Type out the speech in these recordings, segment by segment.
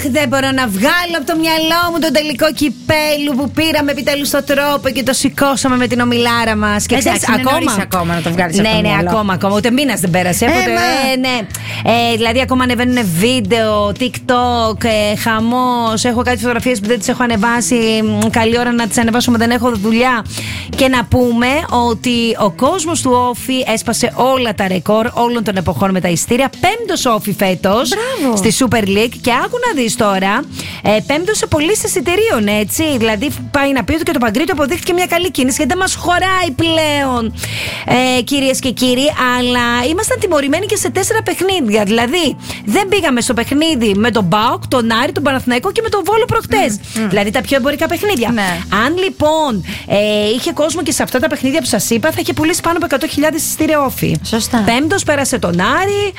δεν μπορώ να βγάλω από το μυαλό μου τον τελικό κυπέλου που πήραμε επιτέλους στο τρόπο και το σηκώσαμε με την ομιλάρα μας. Και εντάξει, ακόμα να το βγάλεις από το ναι, μυαλό. ακόμα. Ούτε μήνας δεν πέρασε. Ναι. Δηλαδή, ακόμα ανεβαίνουν βίντεο, TikTok, χαμός. Έχω κάτι φωτογραφίες που δεν τις έχω ανεβάσει. Καλή ώρα να τις ανεβάσω, δεν έχω δουλειά. Και να πούμε ότι ο κόσμος του Όφι έσπασε όλα τα ρεκόρ όλων των εποχών με τα ειστήρια. 5ος Όφι φέτος στη Super League. Και άκου να δεις τώρα, 5ος σε πωλήσεις εισιτηρίων, έτσι. Δηλαδή, πάει να πει ότι και το Παγκρίτιο αποδείχθηκε μια καλή κίνηση, γιατί δεν μας χωράει πλέον, κυρίες και κύριοι. Αλλά ήμασταν τιμωρημένοι και σε 4 παιχνίδια. Δηλαδή, δεν πήγαμε στο παιχνίδι με τον ΠΑΟΚ, τον Άρη, τον Παναθηναϊκό και με τον Βόλο προχτές. Δηλαδή, τα πιο εμπορικά παιχνίδια. Ναι. Αν λοιπόν είχε κόσμο και σε αυτά τα παιχνίδια που σας είπα, θα είχε πουλήσει πάνω από 100.000 εισιτήρια Όφι. Σωστά. 5ος πέρασε τον Άρη,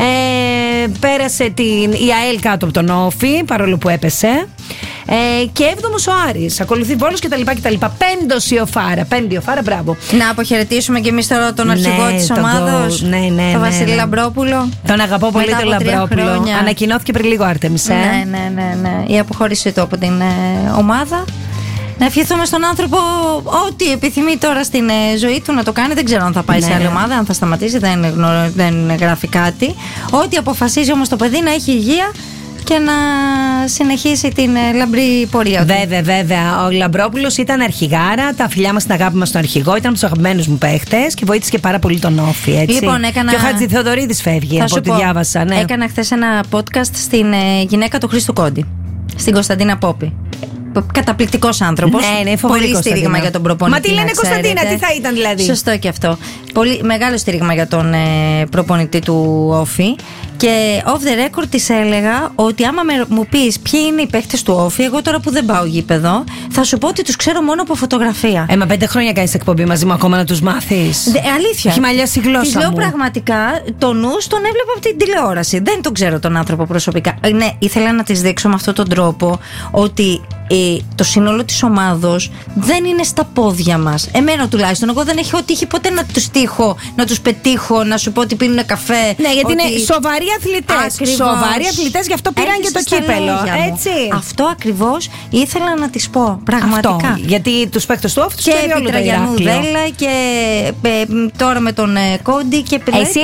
πέρασε η ΑΕΛ κάτω από τον Όφι, παρόλο που έπεσε. Και 7ος ο Άρης. Ακολουθεί Βόλος κτλ. 5ος η Οφάρα. 5η η Οφάρα, μπράβο. Να αποχαιρετήσουμε και εμείς τώρα τον αρχηγό της ομάδος, τον Βασίλη Λαμπρόπουλο. Τον αγαπώ πολύ τον Λαμπρόπουλο. Ανακοινώθηκε πριν λίγο, Άρτεμις. Ναι. Η αποχώρησή του από την ομάδα. Να ευχηθούμε στον άνθρωπο ό,τι επιθυμεί τώρα στην ζωή του να το κάνει. Δεν ξέρω αν θα πάει σε άλλη ομάδα, αν θα σταματήσει, δεν γράφει κάτι. Ό,τι αποφασίζει όμως το παιδί, να έχει υγεία και να συνεχίσει την λαμπρή πορεία του. Βέβαια. Ο Λαμπρόπουλος ήταν αρχηγάρα. Τα φιλιά μας, την αγάπη μας στον αρχηγό. Ήταν από τους αγαπημένους μου παίχτες και βοήθησε και πάρα πολύ τον Όφι. Έτσι. Λοιπόν, και ο Χατζηθεοδωρίδης φεύγει, από ό,τι διάβασα. Ναι. Έκανα χθες ένα podcast στην γυναίκα του Χρήστου Κόντι, στην Κωνσταντίνα Πόπη. Καταπληκτικός άνθρωπος. Ναι, πολύ στήριγμα για τον προπονητή. Μα τι λένε Κωνσταντίνα, τι θα ήταν δηλαδή. Σωστό και αυτό. Πολύ μεγάλο στήριγμα για τον προπονητή του Όφι. Και off the record της έλεγα ότι άμα μου πεις ποιοι είναι οι παίχτες του Όφι, εγώ τώρα που δεν πάω γήπεδο, θα σου πω ότι τους ξέρω μόνο από φωτογραφία. Μα 5 χρόνια κάνεις εκπομπή μαζί μου, ακόμα να τους μάθεις. Αλήθεια. Έχει μαλλιάσει η γλώσσα. Της λέω πραγματικά, τον νους τον έβλεπα από την τηλεόραση. Δεν τον ξέρω τον άνθρωπο προσωπικά. Ναι, ήθελα να της δείξω με αυτόν τον τρόπο ότι το σύνολο της ομάδος δεν είναι στα πόδια μας. Εμένα τουλάχιστον. Εγώ δεν έχω τύχει ποτέ να τους τύχω, να τους πετύχω, να σου πω ότι πίνουν καφέ. Ναι, γιατί είναι σοβαροί αθλητές. Σοβαροί αθλητές, γι' αυτό πήραν και το κύπελο. Έτσι. Αυτό ακριβώς ήθελα να της πω. Πραγματικά. Αυτό, γιατί τους παίκτες του Όφη τους και επί Τραγιανού Δέλα και τώρα με τον Κόντι και